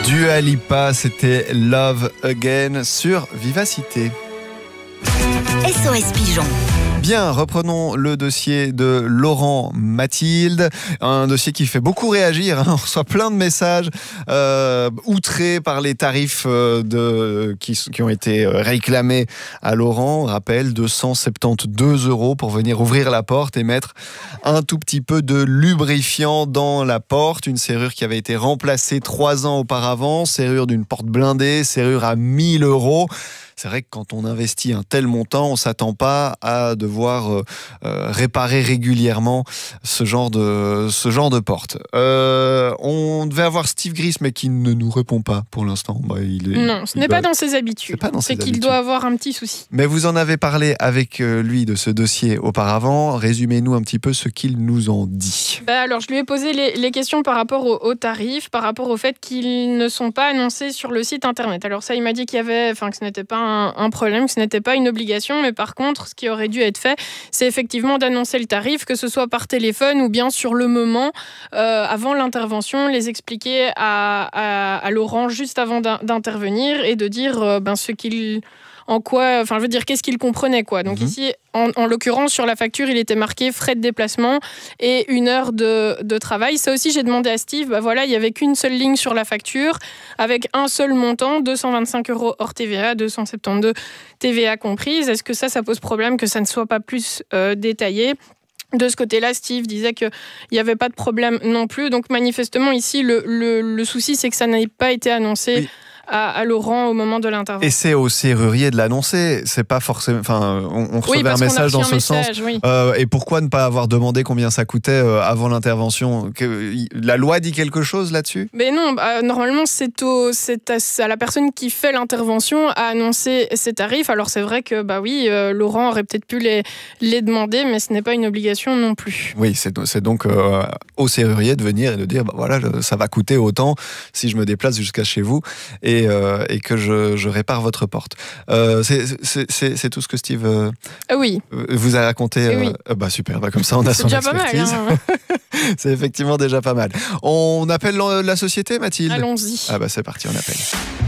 Dua Lipa, c'était Love Again sur Vivacité. SOS Pigeon. Bien, reprenons le dossier de Laurent Mathilde, un dossier qui fait beaucoup réagir, hein. On reçoit plein de messages outrés par les tarifs qui ont été réclamés à Laurent. On rappelle, 272 € pour venir ouvrir la porte et mettre un tout petit peu de lubrifiant dans la porte. Une serrure qui avait été remplacée 3 ans auparavant, serrure d'une porte blindée, serrure à 1 000 €. C'est vrai que quand on investit un tel montant, on ne s'attend pas à devoir réparer régulièrement ce genre de porte. On devait avoir Steve Gris, mais qui ne nous répond pas pour l'instant. Non, ce n'est pas dans ses habitudes. C'est qu'il doit avoir un petit souci. Mais vous en avez parlé avec lui de ce dossier auparavant. Résumez-nous un petit peu ce qu'il nous en dit. Alors, je lui ai posé les questions par rapport aux tarifs, par rapport au fait qu'ils ne sont pas annoncés sur le site internet. Alors ça, il m'a dit que ce n'était pas un problème, que ce n'était pas une obligation, mais par contre, ce qui aurait dû être fait, c'est effectivement d'annoncer le tarif, que ce soit par téléphone ou bien sur le moment, avant l'intervention, les expliquer à Laurent juste avant d'intervenir et de dire ce qu'il... qu'est-ce qu'il comprenait, quoi. Donc ici, en l'occurrence, sur la facture, il était marqué frais de déplacement et 1 heure de travail. Ça aussi, j'ai demandé à Steve, il n'y avait qu'une seule ligne sur la facture, avec un seul montant, 225 € hors TVA, 272 TVA comprise. Est-ce que ça pose problème que ça ne soit pas plus détaillé ? De ce côté-là, Steve disait qu'il n'y avait pas de problème non plus. Donc manifestement, ici, le souci, c'est que ça n'ait pas été annoncé. Oui. À Laurent au moment de l'intervention. Et c'est au serrurier de l'annoncer, c'est pas forcément... on recevait un message dans ce sens. Oui. Et pourquoi ne pas avoir demandé combien ça coûtait avant l'intervention ? La loi dit quelque chose là-dessus ? Mais non, normalement c'est à la personne qui fait l'intervention à annoncer ses tarifs. Alors c'est vrai que Laurent aurait peut-être pu les demander, mais ce n'est pas une obligation non plus. Oui, c'est donc au serrurier de venir et de dire ça va coûter autant si je me déplace jusqu'à chez vous et que je répare votre porte. C'est tout ce que Steve vous a raconté. Oui. Super, comme ça on a son expertise. Pas mal, hein. C'est effectivement déjà pas mal. On appelle la société, Mathilde ? Allons-y. C'est parti, on appelle.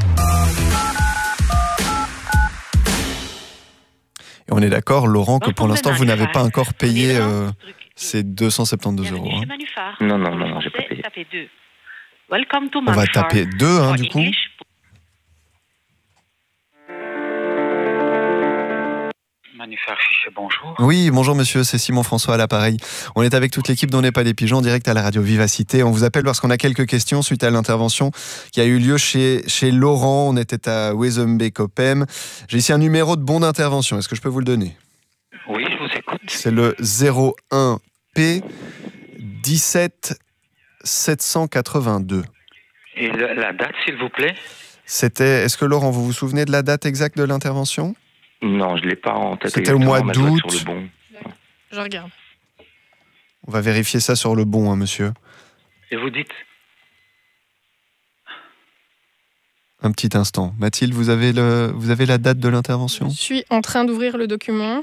Et on est d'accord, Laurent, que pour l'instant vous n'avez pas encore payé ces 272 €. Hein. Non, j'ai pas payé. On va taper 2, du coup. Manufar Fichet, bonjour. Oui, bonjour monsieur, c'est Simon François à l'appareil. On est avec toute l'équipe d'On n'est pas des pigeons, en direct à la radio Vivacité. On vous appelle parce qu'on a quelques questions suite à l'intervention qui a eu lieu chez Laurent. On était à Wezenbeek-Oppem. J'ai ici un numéro de bon d'intervention. Est-ce que je peux vous le donner ? Oui, je vous écoute. C'est le 01P 17 782. Et la date, s'il vous plaît ? Est-ce que Laurent, vous vous souvenez de la date exacte de l'intervention ? Non, je ne l'ai pas en tête. C'était au mois d'août. Sur le bon. Je regarde. On va vérifier ça sur le bon, monsieur. Et vous dites ? Un petit instant. Mathilde, vous avez la date de l'intervention ? Je suis en train d'ouvrir le document.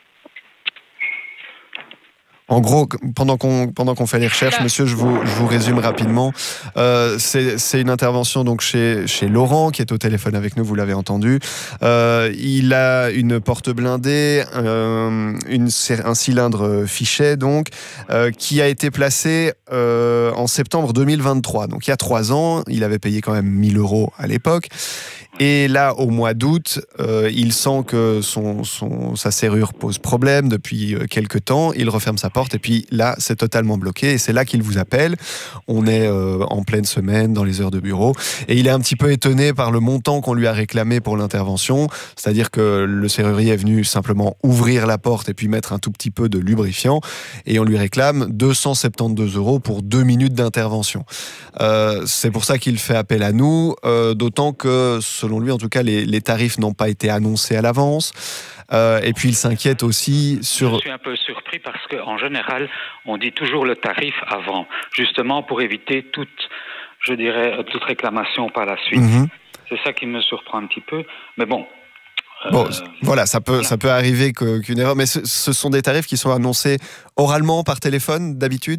En gros, pendant qu'on fait les recherches, monsieur, je vous résume rapidement. C'est une intervention donc chez Laurent, qui est au téléphone avec nous, vous l'avez entendu. Il a une porte blindée, un cylindre fichet, donc, qui a été placé en septembre 2023. Donc il y a 3 ans, il avait payé quand même 1 000 € à l'époque. Et là, au mois d'août, il sent que sa serrure pose problème depuis quelques temps. Il referme sa porte et puis là, c'est totalement bloqué. Et c'est là qu'il vous appelle. On est en pleine semaine, dans les heures de bureau. Et il est un petit peu étonné par le montant qu'on lui a réclamé pour l'intervention. C'est-à-dire que le serrurier est venu simplement ouvrir la porte et puis mettre un tout petit peu de lubrifiant. Et on lui réclame 272 € pour 2 minutes d'intervention. C'est pour ça qu'il fait appel à nous, d'autant que, selon lui, en tout cas, les tarifs n'ont pas été annoncés à l'avance. Et puis, il s'inquiète aussi sur... Je suis un peu surpris parce qu'en général, on dit toujours le tarif avant, justement pour éviter toute réclamation par la suite. Mm-hmm. C'est ça qui me surprend un petit peu. Mais bon... voilà, ça peut arriver qu'une erreur, mais ce sont des tarifs qui sont annoncés oralement par téléphone d'habitude, c'est ça ?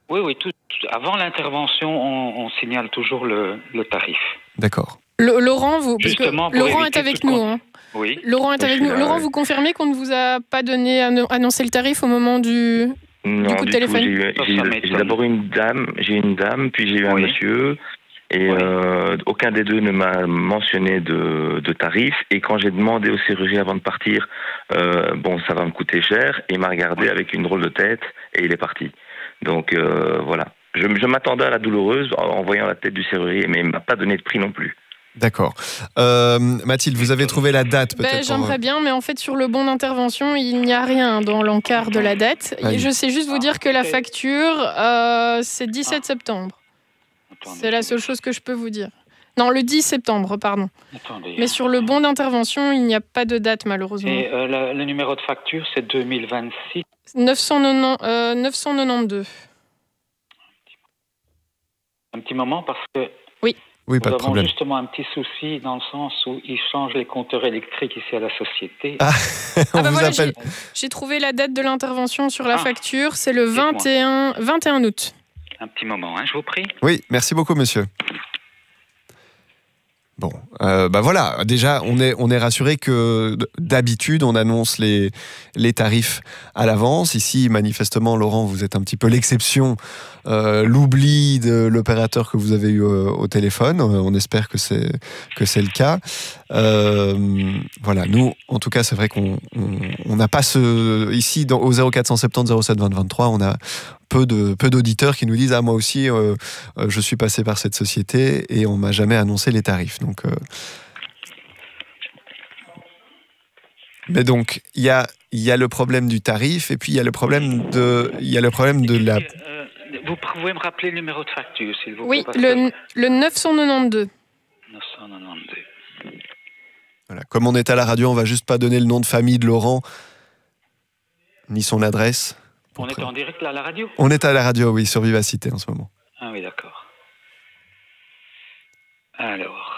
Oui, avant l'intervention, on signale toujours le tarif. D'accord. Laurent, Justement, Laurent est avec nous. Hein. Oui. Laurent est avec nous. Laurent, vous confirmez qu'on ne vous a pas annoncé le tarif au moment du coup de téléphone? J'ai d'abord une dame, puis j'ai eu un monsieur. Et aucun des deux ne m'a mentionné de tarif. Et quand j'ai demandé au chirurgien avant de partir, ça va me coûter cher, et il m'a regardé avec une drôle de tête et il est parti. Donc voilà. Je m'attendais à la douloureuse en voyant la tête du chirurgien, mais il ne m'a pas donné de prix non plus. D'accord. Mathilde, vous avez trouvé la date peut-être? J'aimerais bien, mais en fait, sur le bon d'intervention, il n'y a rien dans l'encart de la date. Ah oui. Je sais juste vous dire que la facture, c'est 17 septembre. C'est la seule chose que je peux vous dire. Non, le 10 septembre, pardon. Attendez. Mais sur le bon d'intervention, il n'y a pas de date, malheureusement. Et le numéro de facture, c'est 2026 992. Un petit moment, parce que Oui, pas de nous avons problème. justement un petit souci dans le sens où ils changent les compteurs électriques ici à la société. On vous appelle. J'ai trouvé la date de l'intervention sur la facture. C'est le 21 août. Un petit moment, je vous prie. Oui, merci beaucoup, monsieur. Bon, voilà. Déjà, on est rassuré que d'habitude, on annonce les tarifs à l'avance. Ici, manifestement, Laurent, vous êtes un petit peu l'exception, l'oubli de l'opérateur que vous avez eu au téléphone. On espère que c'est le cas. Voilà, nous, en tout cas, c'est vrai qu'on n'a pas ici au 0470 07 20 23, on a peu d'auditeurs qui nous disent moi aussi je suis passé par cette société et on m'a jamais annoncé les tarifs. Donc mais donc il y a le problème du tarif et puis il y a le problème de la. Vous pouvez me rappeler le numéro de facture, s'il vous plaît? Oui, le 992. 992. Voilà. Comme on est à la radio, on va juste pas donner le nom de famille de Laurent ni son adresse. On est en direct là à la radio? On est à la radio, oui, sur Vivacité en ce moment. Ah oui, d'accord. Alors.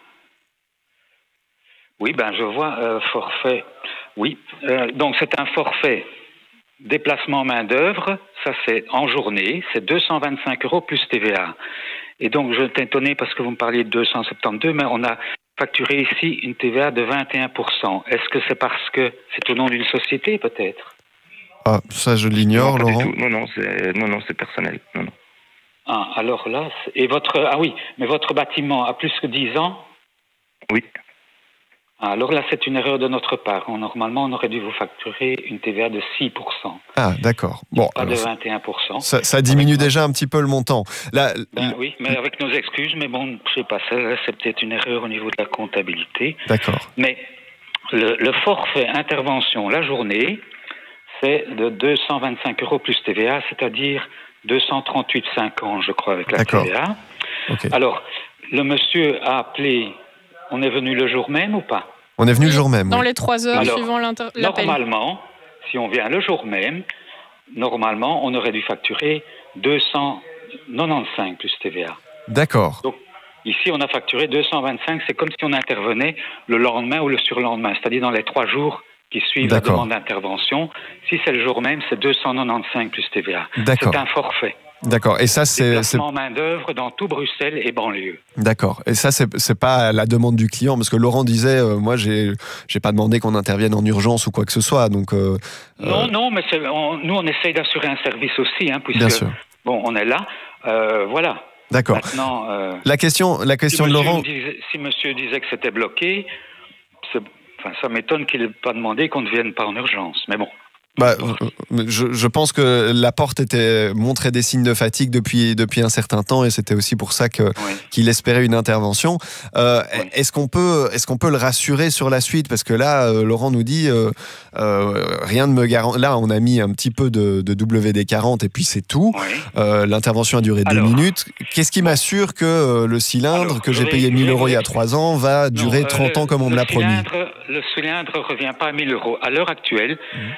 Oui, je vois forfait. Oui, donc c'est un forfait déplacement main-d'œuvre. Ça, c'est en journée. C'est 225 € plus TVA. Et donc, je suis étonné parce que vous me parliez de 272, mais on a facturé ici une TVA de 21%. Est-ce que c'est parce que c'est au nom d'une société, peut-être? Ah, ça je l'ignore, Laurent. Non, c'est personnel. Non. Ah, alors là, mais votre bâtiment a plus que 10 ans? Oui. Ah, alors là, c'est une erreur de notre part. Normalement, on aurait dû vous facturer une TVA de 6%. Ah, d'accord. Bon, pas de 21%. Ça diminue déjà un petit peu le montant. Là, oui, mais avec nos excuses, mais bon, je sais pas, c'est peut-être une erreur au niveau de la comptabilité. D'accord. Mais le forfait intervention la journée, c'est de 225 € plus TVA, c'est-à-dire 238,50, je crois, avec la TVA. Okay. Alors, le monsieur a appelé, on est venu le jour même ou pas? On est venu le jour même. Dans les 3 heures suivant l'appel. Normalement, si on vient le jour même, normalement, on aurait dû facturer 295 plus TVA. D'accord. Donc, ici, on a facturé 225, c'est comme si on intervenait le lendemain ou le surlendemain, c'est-à-dire dans les 3 jours qui suivent la demande d'intervention. Si c'est le jour même, c'est 295 plus TVA. D'accord. C'est un forfait. D'accord. Et ça, c'est déplacement main-d'œuvre dans tout Bruxelles et banlieue. D'accord. Et ça, c'est pas la demande du client, parce que Laurent disait, moi, j'ai pas demandé qu'on intervienne en urgence ou quoi que ce soit. Donc non, mais nous, on essaye d'assurer un service aussi, puisque bien sûr. Bon, on est là, voilà. D'accord. Maintenant, la question de Laurent. Si monsieur disait que c'était bloqué, ça m'étonne qu'il n'ait pas demandé qu'on ne vienne pas en urgence. Mais bon. Je pense que la porte montrait des signes de fatigue depuis un certain temps et c'était aussi pour ça qu'il espérait une intervention. Est-ce qu'on peut le rassurer sur la suite? Parce que là, Laurent nous dit rien ne me garantit. Là, on a mis un petit peu de WD-40 et puis c'est tout. L'intervention a duré 2 minutes. Qu'est-ce qui m'assure que le cylindre que j'ai payé 1 000 € il y a 3 ans va durer 30 ans comme on me l'a promis? Le cylindre ne revient pas à 1 000 €. À l'heure actuelle, il y a une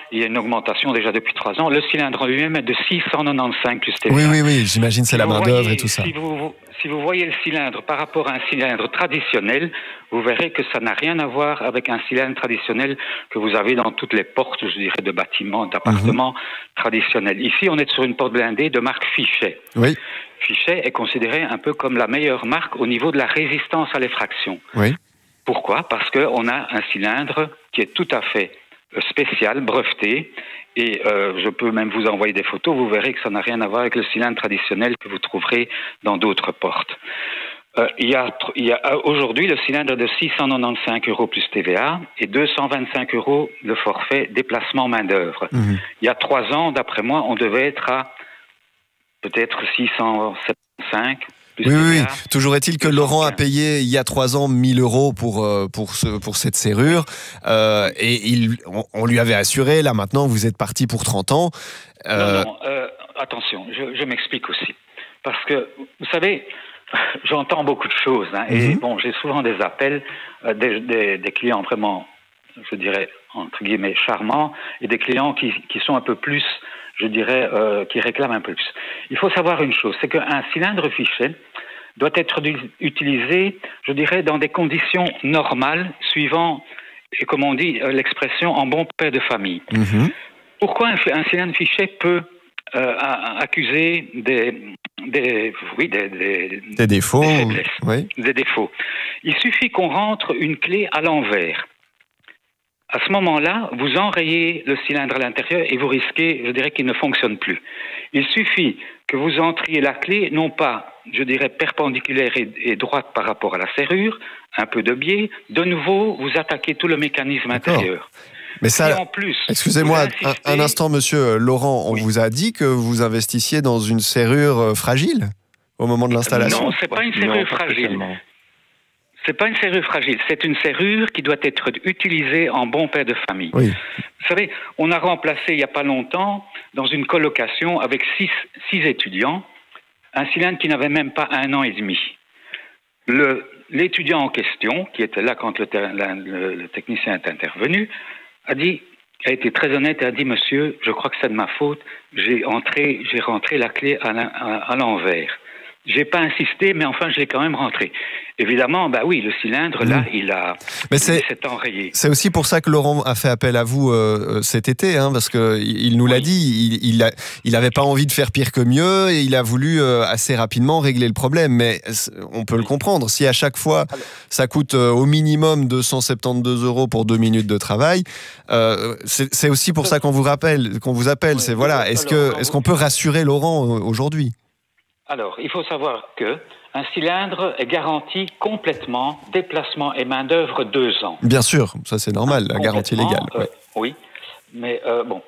augmentation déjà depuis 3 ans. Le cylindre en lui-même est de 695 plus TVA. Oui, j'imagine c'est la main-d'œuvre et tout ça. Si vous voyez le cylindre par rapport à un cylindre traditionnel, vous verrez que ça n'a rien à voir avec un cylindre traditionnel que vous avez dans toutes les portes, je dirais, de bâtiments, d'appartements traditionnels. Ici, on est sur une porte blindée de marque Fichet. Oui. Fichet est considéré un peu comme la meilleure marque au niveau de la résistance à l'effraction. Oui. Pourquoi ? Parce qu'on a un cylindre qui est tout à fait spécial, breveté, et je peux même vous envoyer des photos, vous verrez que ça n'a rien à voir avec le cylindre traditionnel que vous trouverez dans d'autres portes. Il y a aujourd'hui le cylindre de 695 € plus TVA et 225 € le forfait déplacement main-d'œuvre. Il y a 3 ans, d'après moi, on devait être à peut-être 675 Oui. Toujours est-il que Laurent a payé il y a 3 ans 1 000 € pour cette serrure et on lui avait assuré, là maintenant vous êtes parti pour 30 ans. Non, attention, je m'explique aussi. Parce que, vous savez, j'entends beaucoup de choses et bon, j'ai souvent des appels des clients vraiment, je dirais, entre guillemets, charmants et des clients qui sont un peu plus, je dirais, qui réclament un peu plus. Il faut savoir une chose, c'est qu'un cylindre Fichet doit être utilisé, je dirais, dans des conditions normales, suivant, et comme on dit, l'expression en bon père de famille. Pourquoi un cylindre Fichet peut accuser des défauts, des défauts? Il suffit qu'on rentre une clé à l'envers. À ce moment-là, vous enrayez le cylindre à l'intérieur et vous risquez, je dirais, qu'il ne fonctionne plus. Il suffit que vous entriez la clé, non pas, je dirais, perpendiculaire et droite par rapport à la serrure, un peu de biais. De nouveau, vous attaquez tout le mécanisme intérieur. Mais ça, en plus, excusez-moi un instant, monsieur Laurent, on vous a dit que vous investissiez dans une serrure fragile au moment de l'installation? Non, c'est pas une serrure fragile. C'est pas une serrure fragile, c'est une serrure qui doit être utilisée en bon père de famille. Oui. Vous savez, on a remplacé il n'y a pas longtemps, dans une colocation avec 6 étudiants, un cylindre qui n'avait même pas 1 an et demi. L'étudiant en question, qui était là quand le technicien est intervenu, a été très honnête et a dit « Monsieur, je crois que c'est de ma faute, j'ai rentré la clé à l'envers. » J'ai pas insisté, mais enfin, je l'ai quand même rentré. Évidemment, bah oui, le cilindre, là, il s'est enrayé. C'est aussi pour ça que Laurent a fait appel à vous cet été, parce que il nous l'a dit, il avait pas envie de faire pire que mieux et il a voulu assez rapidement régler le problème. Mais on peut le comprendre. Si à chaque fois, ça coûte au minimum 272 € pour 2 minutes de travail, c'est aussi pour ça qu'on vous appelle. C'est voilà. Est-ce qu'on peut rassurer Laurent aujourd'hui? Alors, il faut savoir que un cylindre est garanti complètement, déplacement et main-d'œuvre 2 ans. Bien sûr, ça c'est normal, la garantie légale. Oui, mais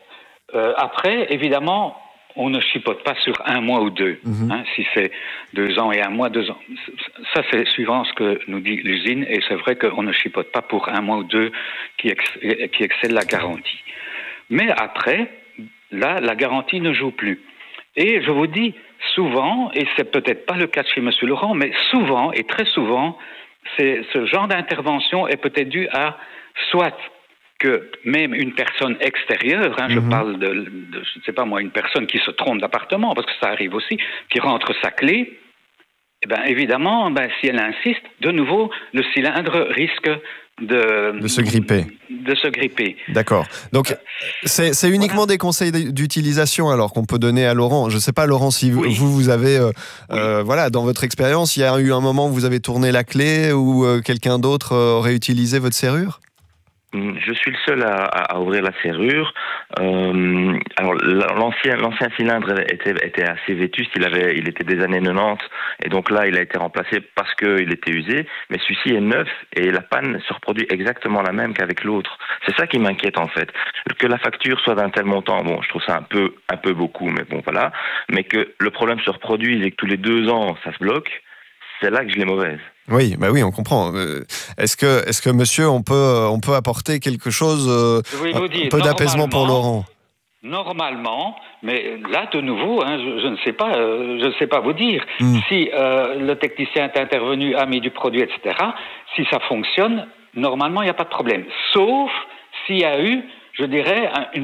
après, évidemment, on ne chipote pas sur 1 mois ou 2. Si c'est 2 ans et 1 mois, 2 ans. Ça, c'est suivant ce que nous dit l'usine, et c'est vrai qu'on ne chipote pas pour 1 mois ou 2 qui excède la garantie. Mais après, là, la garantie ne joue plus. Et je vous dis, souvent, et c'est peut-être pas le cas de chez M. Laurent, mais souvent, et très souvent, ce genre d'intervention est peut-être dû à soit que même une personne extérieure, je parle de, je ne sais pas moi, une personne qui se trompe d'appartement, parce que ça arrive aussi, qui rentre sa clé, eh bien évidemment, si elle insiste, de nouveau, le cylindre risque de se gripper. D'accord. Donc, c'est uniquement des conseils d'utilisation alors qu'on peut donner à Laurent. Je ne sais pas, Laurent, si vous avez, dans votre expérience, il y a eu un moment où vous avez tourné la clé ou quelqu'un d'autre aurait utilisé votre serrure? Je suis le seul à ouvrir la serrure. Alors l'ancien cylindre était assez vétuste. Il était des années 90 et donc là il a été remplacé parce qu'il était usé. Mais celui-ci est neuf et la panne se reproduit exactement la même qu'avec l'autre. C'est ça qui m'inquiète en fait. Que la facture soit d'un tel montant, bon, je trouve ça un peu beaucoup, mais bon voilà. Mais que le problème se reproduise et que tous les 2 ans ça se bloque, c'est là que je l'ai mauvaise. Oui, on comprend. Est-ce que monsieur, on peut apporter quelque chose, un peu d'apaisement pour Laurent? Normalement, mais là de nouveau, je ne sais pas vous dire. Si le technicien est intervenu, a mis du produit, etc., si ça fonctionne, normalement il n'y a pas de problème. Sauf s'il y a eu, je dirais, un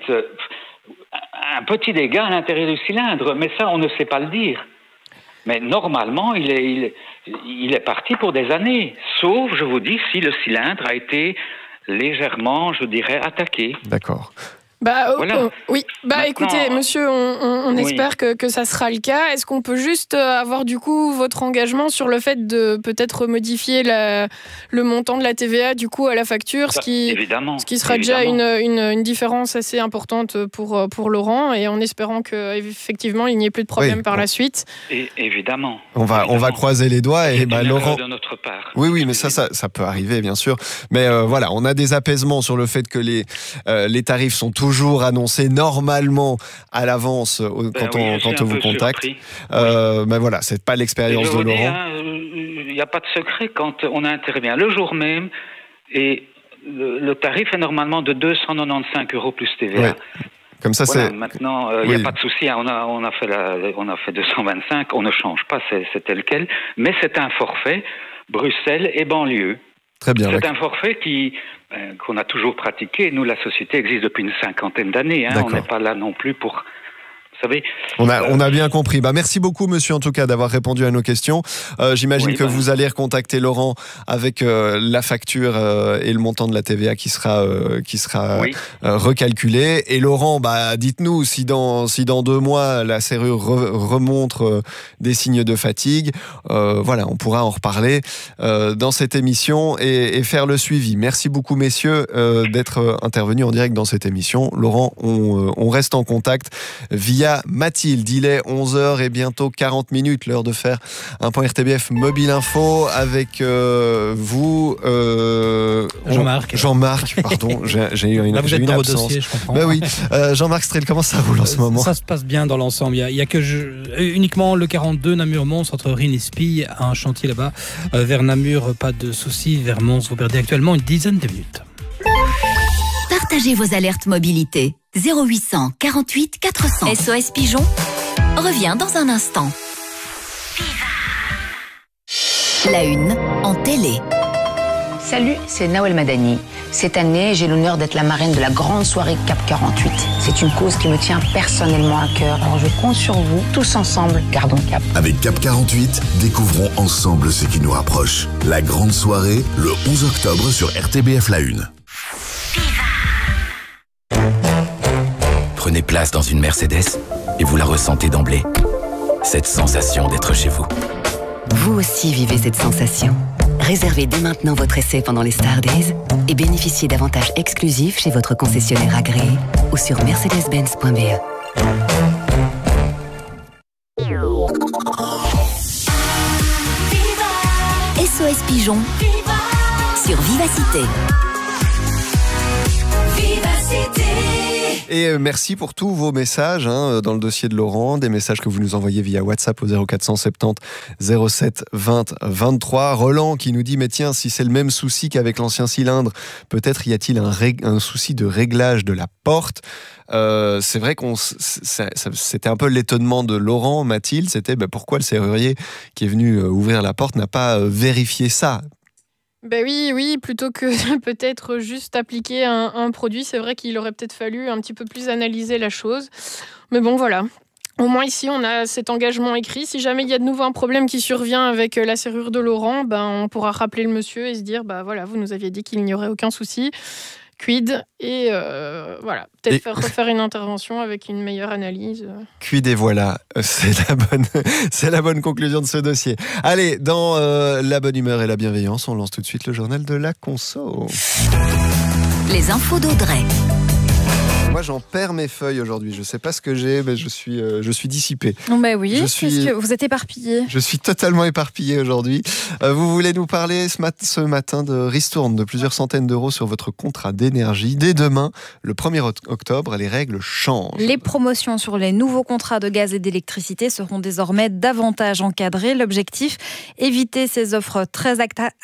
petit dégât à l'intérieur du cylindre. Mais ça, on ne sait pas le dire. Mais normalement, il est parti pour des années. Sauf, je vous dis, si le cylindre a été légèrement, je dirais, attaqué. D'accord. Voilà. Oui. Maintenant, écoutez, monsieur, on espère que ça sera le cas. Est-ce qu'on peut juste avoir du coup votre engagement sur le fait de peut-être modifier le montant de la TVA du coup à la facture, ce qui sera déjà une différence assez importante pour Laurent, et en espérant qu'effectivement il n'y ait plus de problème par la suite. Et évidemment. On va croiser les doigts et Laurent. De notre part. Oui, mais ça peut arriver, bien sûr. Mais voilà, on a des apaisements sur le fait que les tarifs sont toujours annoncés normalement à l'avance quand on vous contacte. Mais voilà, c'est pas l'expérience de Laurent. Il n'y a pas de secret quand on intervient le jour même, et le tarif est normalement de 295 € plus TVA. Ouais. Comme ça, voilà, maintenant, il n'y a pas de souci. On a fait 225, on ne change pas, c'est tel quel. Mais c'est un forfait Bruxelles et banlieue. Très bien. C'est un forfait qu'on a toujours pratiqué. Nous, la société existe depuis une 50aine d'années. On n'est pas là non plus pour... Vous savez, on a bien compris. Merci beaucoup, monsieur, en tout cas, d'avoir répondu à nos questions. J'imagine que vous allez recontacter Laurent avec la facture et le montant de la TVA qui sera recalculé. Et Laurent, dites-nous si dans 2 mois la serrure remontre des signes de fatigue. On pourra en reparler dans cette émission et faire le suivi. Merci beaucoup, messieurs, d'être intervenus en direct dans cette émission. Laurent, on reste en contact via Mathilde. Il est 11h et bientôt 40 minutes, l'heure de faire un point RTBF Mobile Info avec vous, Jean-Marc, pardon, j'ai eu une vous êtes dans absence. Vos dossiers, je comprends. Oui, Jean-Marc Strel, comment ça roule en ce moment? Ça se passe bien dans l'ensemble. Il y a uniquement le 42 Namur-Mons entre Rennes et Spille, un chantier là-bas. Vers Namur, pas de soucis. Vers Mons, vous perdez actuellement une dizaine de minutes. Partagez vos alertes mobilité. 0800 48 400. SOS Pigeon revient dans un instant. La une en télé. Salut, c'est Nawel Madani. Cette année, j'ai l'honneur d'être la marraine de la grande soirée CAP 48. C'est une cause qui me tient personnellement à cœur. Alors je compte sur vous, tous ensemble, gardons cap. Avec CAP 48, découvrons ensemble ce qui nous rapproche. La grande soirée, le 11 octobre sur RTBF La Une. Prenez place dans une Mercedes et vous la ressentez d'emblée. Cette sensation d'être chez vous. Vous aussi vivez cette sensation. Réservez dès maintenant votre essai pendant les Star Days et bénéficiez d'avantages exclusifs chez votre concessionnaire agréé ou sur mercedes-benz.be. SOS Pigeon sur Vivacité. Et merci pour tous vos messages dans le dossier de Laurent, des messages que vous nous envoyez via WhatsApp au 0470 07 20 23. Roland qui nous dit, mais tiens, si c'est le même souci qu'avec l'ancien cylindre, peut-être y a-t-il un souci de réglage de la porte. C'est vrai c'était un peu l'étonnement de Laurent, Mathilde, c'était pourquoi le serrurier qui est venu ouvrir la porte n'a pas vérifié ça. Oui, plutôt que peut-être juste appliquer un produit, c'est vrai qu'il aurait peut-être fallu un petit peu plus analyser la chose. Mais bon, voilà. Au moins ici, on a cet engagement écrit. Si jamais il y a de nouveau un problème qui survient avec la serrure de Laurent, on pourra rappeler le monsieur et se dire, voilà, vous nous aviez dit qu'il n'y aurait aucun souci. Quid et voilà, peut-être refaire une intervention avec une meilleure analyse. Quid et voilà, c'est la bonne conclusion de ce dossier. Allez, dans la bonne humeur et la bienveillance, on lance tout de suite le journal de la conso. Les infos d'Audrey. Moi, j'en perds mes feuilles aujourd'hui. Je ne sais pas ce que j'ai, mais je suis dissipé. Oui, qu'est-ce que vous êtes éparpillé. Je suis totalement éparpillé aujourd'hui. Vous voulez nous parler ce matin de ristourne de plusieurs centaines d'euros sur votre contrat d'énergie. Dès demain, le 1er octobre, les règles changent. Les promotions sur les nouveaux contrats de gaz et d'électricité seront désormais davantage encadrées. L'objectif, éviter ces offres très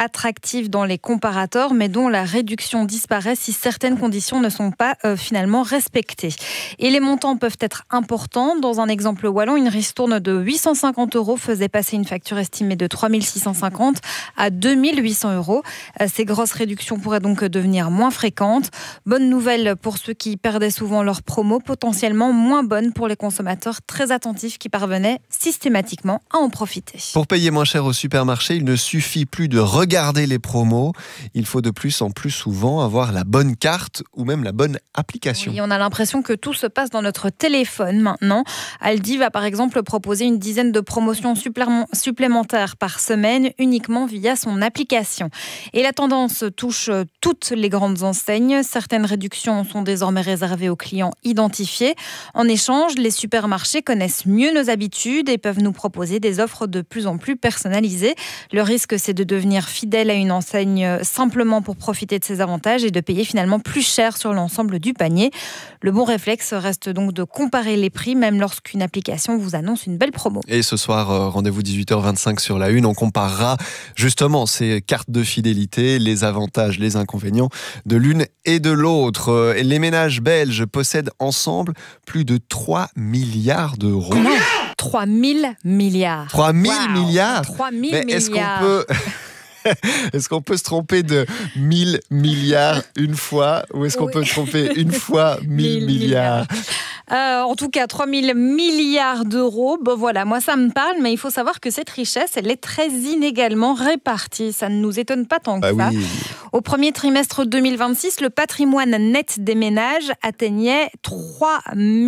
attractives dans les comparateurs, mais dont la réduction disparaît si certaines conditions ne sont pas finalement respectées. respectées. Et les montants peuvent être importants. Dans un exemple wallon, une ristourne de 850 € faisait passer une facture estimée de 3 650 à 2 800 €. Ces grosses réductions pourraient donc devenir moins fréquentes. Bonne nouvelle pour ceux qui perdaient souvent leurs promos, potentiellement moins bonne pour les consommateurs très attentifs qui parvenaient systématiquement à en profiter. Pour payer moins cher au supermarché, il ne suffit plus de regarder les promos. Il faut de plus en plus souvent avoir la bonne carte ou même la bonne application. Oui, on a l'impression que tout se passe dans notre téléphone maintenant. Aldi va par exemple proposer une dizaine de promotions supplémentaires par semaine uniquement via son application. Et la tendance touche toutes les grandes enseignes. Certaines réductions sont désormais réservées aux clients identifiés. En échange, les supermarchés connaissent mieux nos habitudes et peuvent nous proposer des offres de plus en plus personnalisées. Le risque, c'est de devenir fidèle à une enseigne simplement pour profiter de ses avantages et de payer finalement plus cher sur l'ensemble du panier. Le bon réflexe reste donc de comparer les prix, même lorsqu'une application vous annonce une belle promo. Et ce soir, rendez-vous 18h25 sur la Une. On comparera justement ces cartes de fidélité, les avantages, les inconvénients de l'une et de l'autre. Les ménages belges possèdent ensemble plus de 3 milliards d'euros. Comment ? 3 000 milliards. 3 000 milliards ? 3 000 Mais milliards. Est-ce qu'on peut se tromper de 1000 milliards une fois ou est-ce qu'on peut se tromper une fois 1000 milliards ? En tout cas, 3 000 milliards d'euros. Bon, voilà, moi ça me parle, mais il faut savoir que cette richesse, elle est très inégalement répartie. Ça ne nous étonne pas tant que ça. Oui. Au premier trimestre 2026, le patrimoine net des ménages atteignait 3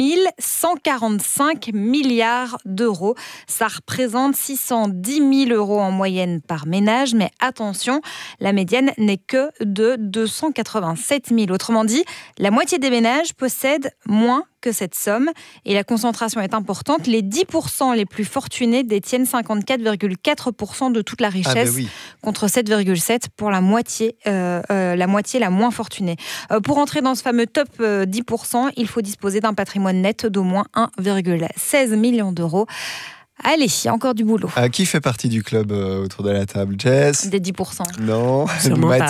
145 milliards d'euros. Ça représente 610 000 € en moyenne par ménage, mais attention, la médiane n'est que de 287 000. Autrement dit, la moitié des ménages possèdent moins que cette somme et la concentration est importante. Les 10% les plus fortunés détiennent 54,4% de toute la richesse contre 7,7% pour la moitié la moins fortunée. Pour entrer dans ce fameux top 10%, il faut disposer d'un patrimoine net d'au moins 1,16 million d'euros. Allez, il y a encore du boulot. Qui fait partie du club autour de la table ? Jess ? Des 10%. Non. Mathilde ?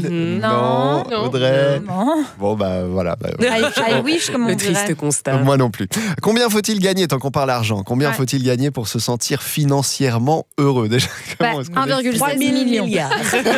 Non. Audrey ? Non. Bon, voilà. I wish, comme on Le dirait. triste constat. Moi non plus. Combien faut-il gagner, tant qu'on parle argent ? Combien faut-il gagner pour se sentir financièrement heureux ? Déjà, comment est-ce qu'on 1,3 milliard.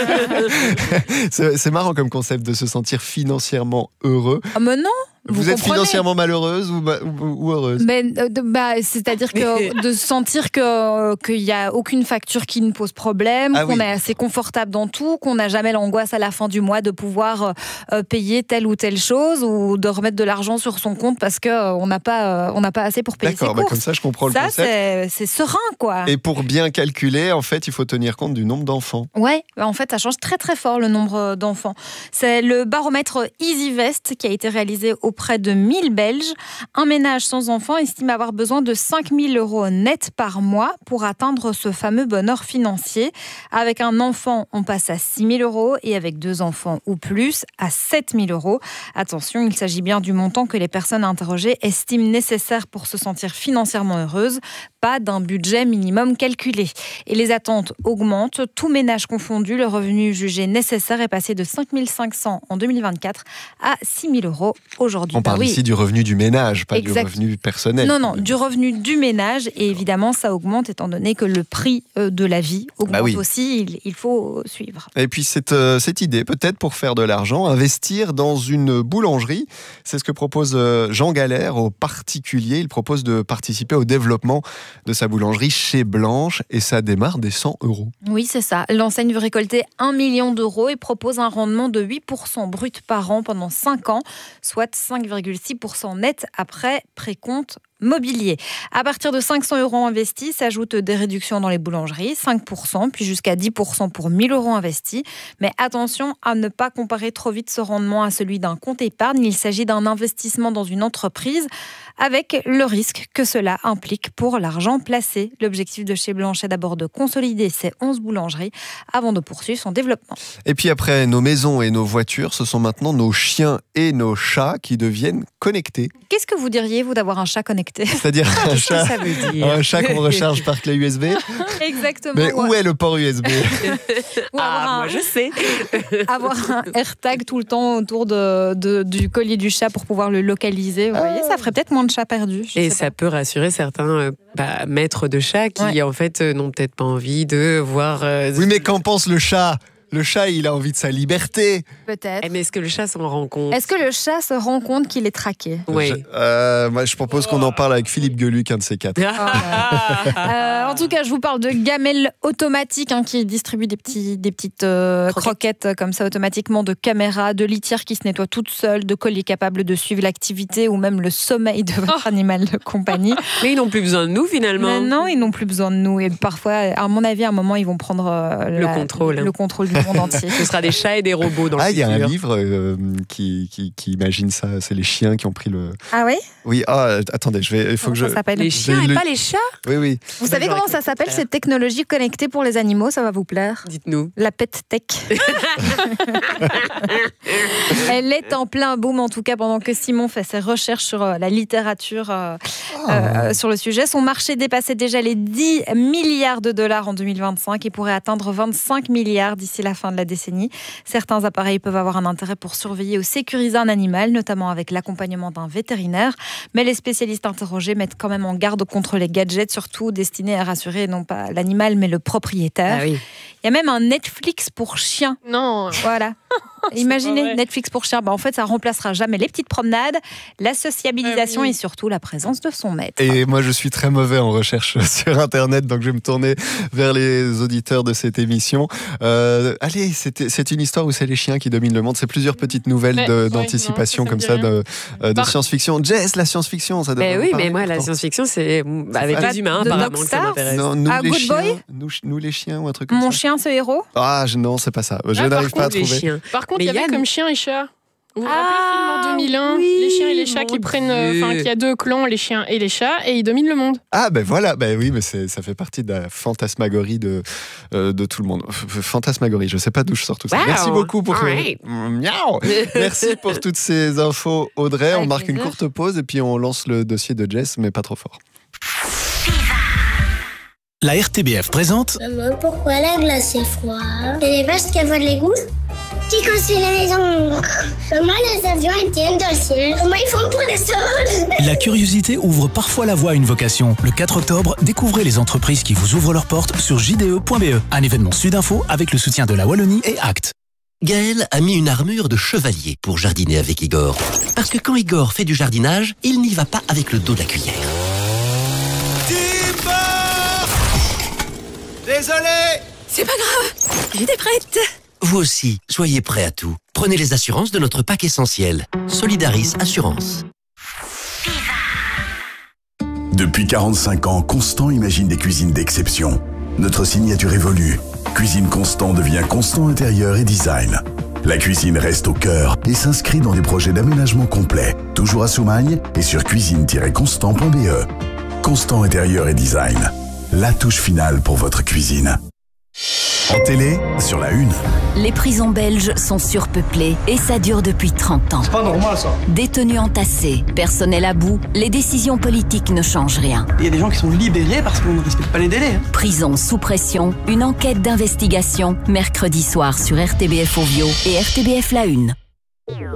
C'est marrant comme concept de se sentir financièrement heureux. Ah mais non. Vous êtes financièrement malheureuse ou heureuse ? C'est-à-dire que de sentir qu'il n'y a aucune facture qui nous pose problème, qu'on est assez confortable dans tout, qu'on n'a jamais l'angoisse à la fin du mois de pouvoir payer telle ou telle chose ou de remettre de l'argent sur son compte parce qu'on n'a pas assez pour payer ses courses. D'accord, comme ça je comprends le concept. C'est serein, quoi. Et pour bien calculer, en fait, il faut tenir compte du nombre d'enfants. Ouais, en fait, ça change très très fort le nombre d'enfants. C'est le baromètre EasyVest qui a été réalisé auprès de 1000 Belges. Un ménage sans enfant estime avoir besoin de 5 000 € net par mois pour atteindre ce fameux bonheur financier. Avec un enfant, on passe à 6 000 € et avec 2 enfants ou plus, à 7 000 €. Attention, il s'agit bien du montant que les personnes interrogées estiment nécessaire pour se sentir financièrement heureuses, pas d'un budget minimum calculé. Et les attentes augmentent. Tout ménage confondu, le revenu jugé nécessaire est passé de 5 500 en 2024 à 6 000 € aujourd'hui. On parle ici du revenu du ménage, pas du revenu personnel. Non, du revenu du ménage. Et évidemment, ça augmente étant donné que le prix de la vie augmente aussi. Il faut suivre. Et puis cette idée, peut-être pour faire de l'argent, investir dans une boulangerie. C'est ce que propose Jean Galère aux particuliers. Il propose de participer au développement de sa boulangerie chez Blanche et ça démarre des 100 €. Oui, c'est ça. L'enseigne veut récolter 1 million d'euros et propose un rendement de 8% brut par an pendant 5 ans, soit 5,6% net après précompte mobilier. À partir de 500 € investis, s'ajoutent des réductions dans les boulangeries, 5%, puis jusqu'à 10% pour 1 000 € investis. Mais attention à ne pas comparer trop vite ce rendement à celui d'un compte épargne. Il s'agit d'un investissement dans une entreprise avec le risque que cela implique pour l'argent placé. L'objectif de chez Blanche est d'abord de consolider ces 11 boulangeries avant de poursuivre son développement. Et puis après nos maisons et nos voitures, ce sont maintenant nos chiens et nos chats qui deviennent connectés. Qu'est-ce que vous diriez, vous, d'avoir un chat connecté ? connecté. C'est-à-dire un chat qu'on recharge par clé USB. Exactement. Mais où est le port USB? Moi je sais. Avoir un AirTag tout le temps autour du collier du chat pour pouvoir le localiser. Vous voyez, ça ferait peut-être moins de chats perdus. Et ça peut rassurer certains maîtres de chats qui en fait n'ont peut-être pas envie de voir... Oui, mais qu'en pense le chat? Le chat, il a envie de sa liberté. Peut-être. Mais est-ce que le chat s'en rend compte? Est-ce que le chat se rend compte qu'il est traqué? Oui. Moi, je propose qu'on en parle avec Philippe Geluc, un de ces quatre. En tout cas, je vous parle de gamelles automatiques qui distribuent des petites croquettes comme ça automatiquement, de caméras, de litières qui se nettoient toutes seules, de colliers capables de suivre l'activité ou même le sommeil de votre animal de compagnie. Mais ils n'ont plus besoin de nous finalement. Non, ils n'ont plus besoin de nous. Et parfois, à mon avis, à un moment, ils vont prendre le contrôle du monde entier. Ce sera des chats et des robots dans le futur. Il y a un livre qui imagine ça. C'est les chiens qui ont pris le... Ah oui? Oui, attendez, il faut que je... Les chiens et pas les chats? Oui. Vous savez comment ça s'appelle, cette technologie connectée pour les animaux? Ça va vous plaire. Dites-nous. La pet tech. Elle est en plein boom, en tout cas, pendant que Simon fait ses recherches sur la littérature sur le sujet. Son marché dépassait déjà les 10 milliards de dollars en 2025 et pourrait atteindre 25 milliards d'ici la fin de la décennie. Certains appareils peuvent avoir un intérêt pour surveiller ou sécuriser un animal, notamment avec l'accompagnement d'un vétérinaire. Mais les spécialistes interrogés mettent quand même en garde contre les gadgets, surtout destinés à rassurer non pas l'animal, mais le propriétaire. Ah oui. Il y a même un Netflix pour chiens. Non. Voilà. Imaginez, Netflix pour chiens. En fait, ça remplacera jamais les petites promenades, la sociabilisation et surtout la présence de son maître. Et moi, je suis très mauvais en recherche sur Internet, donc je vais me tourner vers les auditeurs de cette émission. Allez, c'est une histoire où c'est les chiens qui dominent le monde. C'est plusieurs petites nouvelles d'anticipation comme ça, de science-fiction. Jess, la science-fiction, ça devrait oui, mais moi, la science-fiction, c'est avec les humains, apparemment, que ça m'intéresse. Non, nous les chiens ou un truc comme ça. Mon chien, ce héros? Non, c'est pas ça. Je n'arrive pas à trouver. Par contre, il y avait comme chien et chat. Vous vous rappelez le film en 2001, les chiens et les chats qui prennent, qui a deux clans, les chiens et les chats, et ils dominent le monde. Ah ben voilà, oui, mais ça fait partie de la fantasmagorie de tout le monde. Fantasmagorie, je sais pas d'où je sors tout ça. Merci beaucoup pour Merci pour toutes ces infos, Audrey. On marque une courte pause et puis on lance le dossier de Jess, mais pas trop fort. La RTBF présente... Maman, pourquoi la glace est froide? C'est les vaches qui avalent les gouttes qui construisent les maisons. Comment les avions tiennent dans le ciel? Comment ils font pour les sols? La curiosité ouvre parfois la voie à une vocation. Le 4 octobre, découvrez les entreprises qui vous ouvrent leurs portes sur jde.be. Un événement Sudinfo avec le soutien de la Wallonie et Act. Gaël a mis une armure de chevalier pour jardiner avec Igor. Parce que quand Igor fait du jardinage, il n'y va pas avec le dos de la cuillère. Désolé! C'est pas grave, j'étais prête. Vous aussi, soyez prêts à tout. Prenez les assurances de notre pack essentiel. Solidaris Assurance. Depuis 45 ans, Constant imagine des cuisines d'exception. Notre signature évolue. Cuisine Constant devient Constant Intérieur et Design. La cuisine reste au cœur et s'inscrit dans des projets d'aménagement complet. Toujours à Soumagne et sur cuisine-constant.be. Constant Intérieur et Design. La touche finale pour votre cuisine. En télé, sur la 1. Les prisons belges sont surpeuplées et ça dure depuis 30 ans. C'est pas normal ça. Détenus entassés, personnel à bout, les décisions politiques ne changent rien. Il y a des gens qui sont libérés parce qu'on ne respecte pas les délais. Prison sous pression, une enquête d'investigation, mercredi soir sur RTBF Ovio et RTBF La 1.